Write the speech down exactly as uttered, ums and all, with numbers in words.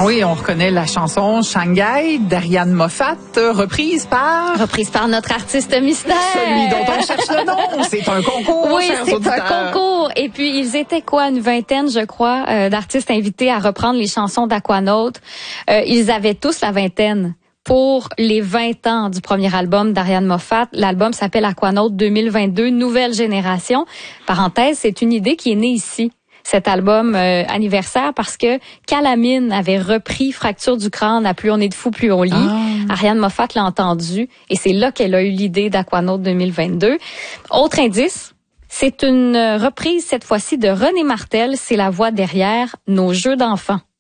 Ah oui, on reconnaît la chanson Shanghai d'Ariane Moffat, reprise par... Reprise par notre artiste mystère. Celui dont on cherche le nom. C'est un concours, Oui, chers c'est auditeurs. un concours. Et puis, ils étaient quoi, une vingtaine, je crois, euh, d'artistes invités à reprendre les chansons d'Aquanaut. Euh, ils avaient tous la vingtaine. Pour les vingt ans du premier album d'Ariane Moffat, l'album s'appelle Aquanaut deux mille vingt-deux, Nouvelle Génération. Parenthèse, c'est une idée qui est née ici. Cet album euh, anniversaire parce que Calamine avait repris Fracture du crâne à Plus on est de fou, plus on lit. Ah. Ariane Moffat l'a entendu et c'est là qu'elle a eu l'idée d'Aquanaut deux mille vingt-deux. Autre indice, c'est une reprise cette fois-ci de René Martel, c'est la voix derrière Nos jeux d'enfants.